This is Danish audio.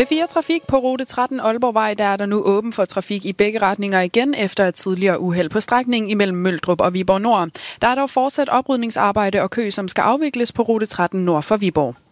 P4-trafik på rute 13 Aalborgvej, der er der nu åben for trafik i begge retninger igen efter et tidligere uheld på strækningen imellem Møldrup og Viborg Nord. Der er dog fortsat oprydningsarbejde og kø, som skal afvikles på rute 13 nord for Viborg.